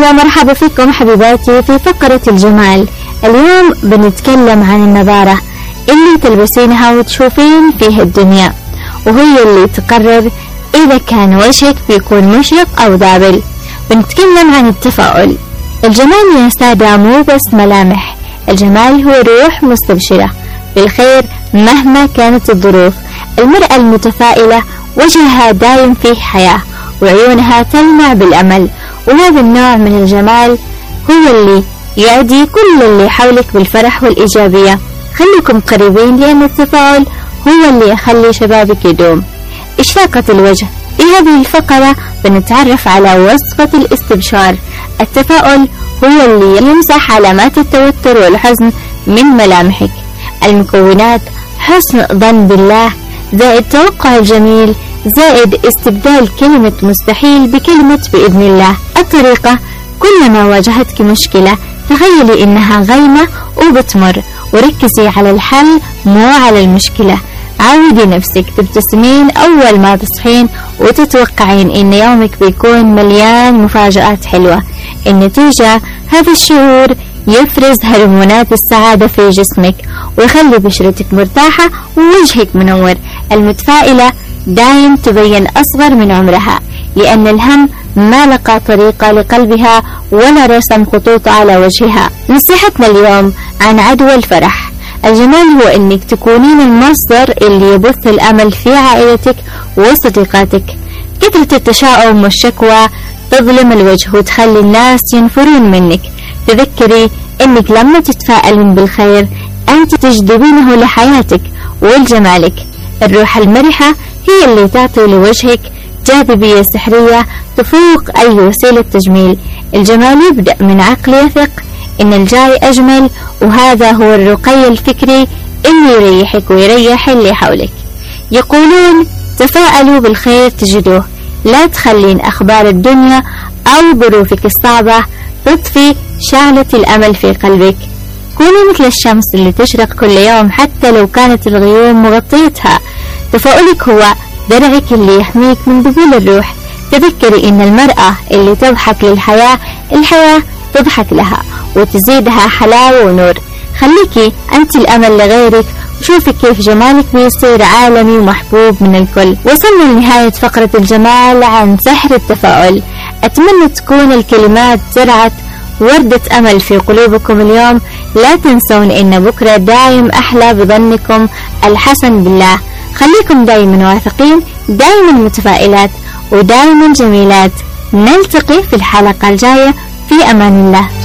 يا مرحبا فيكم حبيباتي في فقرة الجمال. اليوم بنتكلم عن النظارة اللي تلبسينها وتشوفين فيه الدنيا، وهي اللي تقرر إذا كان وجهك بيكون مشرق أو ذابل. بنتكلم عن التفاؤل. الجمال يا سادة مو بس ملامح، الجمال هو روح مستبشرة بالخير مهما كانت الظروف. المرأة المتفائلة وجهها دايم فيه حياة وعيونها تلمع بالأمل، وهذا النوع من الجمال هو اللي يعدي كل اللي حولك بالفرح والإيجابية. خليكم قريبين لأن التفاؤل هو اللي يخلي شبابك يدوم. إشراقة الوجه. في هذه الفقرة بنتعرف على وصفة الاستبشار. التفاؤل هو اللي يمسح علامات التوتر والحزن من ملامحك. المكونات: حسن ظن بالله، زائد توقع الجميل، زائد استبدال كلمة مستحيل بكلمة بإذن الله. الطريقة: كلما واجهتك مشكلة تخيلي إنها غيمة وبتمر، وركزي على الحل مو على المشكلة. عودي نفسك تبتسمين أول ما تصحين وتتوقعين إن يومك بيكون مليان مفاجآت حلوة. النتيجة: هذا الشعور يفرز هرمونات السعادة في جسمك ويخلي بشرتك مرتاحة ووجهك منور. المتفائلة دايم تبين أصغر من عمرها، لأن الهم ما لقى طريقة لقلبها ولا رسم خطوط على وجهها. نصيحتنا اليوم عن عدوى الفرح. الجمال هو أنك تكونين المصدر اللي يبث الأمل في عائلتك وصديقاتك. كثرة التشاؤم والشكوى تظلم الوجه وتخلي الناس ينفرون منك. تذكري أنك لما تتفائلين بالخير أنت تجذبينه لحياتك ولجمالك. الروح المرحة هي اللي تعطي لوجهك جاذبية سحرية تفوق أي وسيلة تجميل. الجمال يبدأ من عقل يثق إن الجاي أجمل، وهذا هو الرقي الفكري اللي يريحك ويريح اللي حولك. يقولون: تفاءلوا بالخير تجدوه. لا تخلين أخبار الدنيا أو ظروفك الصعبة تطفي شعلة الأمل في قلبك. كوني مثل الشمس اللي تشرق كل يوم حتى لو كانت الغيوم مغطيتها. تفاؤلك هو درعك اللي يحميك من ذبول الروح. تذكري إن المرأة اللي تضحك للحياة الحياة تضحك لها وتزيدها حلاوة ونور. خليكي أنت الأمل لغيرك وشوفي كيف جمالك بيصير عالمي ومحبوب من الكل. وصلنا لنهاية فقرة الجمال عن سحر التفاؤل. أتمنى تكون الكلمات زرعت وردة أمل في قلوبكم اليوم. لا تنسون إن بكرة دايم أحلى بظنكم الحسن بالله. خليكم دايما واثقين، دايما متفائلات ودايما جميلات. نلتقي في الحلقة الجاية. في أمان الله.